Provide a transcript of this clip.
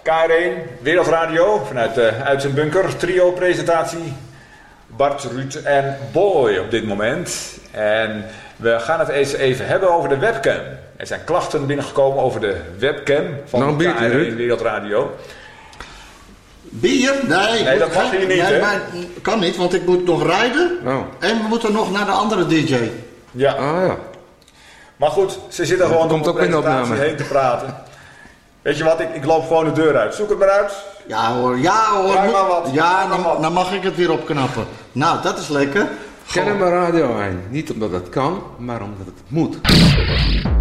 KR1, Wereldradio, vanuit de uitzendbunker. Trio-presentatie. Bart, Ruud en Boy op dit moment. En we gaan het eens even hebben over de webcam. Er zijn klachten binnengekomen over de webcam van KR1 Wereldradio. Bier? Nee, dat mag hier niet, nee, hè? Maar, kan niet, want ik moet nog rijden. Oh. En we moeten nog naar de andere DJ. Ja. Ah ja. Maar goed, ze zitten gewoon komt door de ook in de presentatie opname. heen te praten. Weet je wat, ik loop gewoon de deur uit. Zoek het maar uit. Ja hoor. Vraag maar wat. Ja, Vraag maar wat. dan mag ik het weer opknappen. Nou, dat is lekker. Kennen we Radio 1. Niet omdat het kan, maar omdat het moet.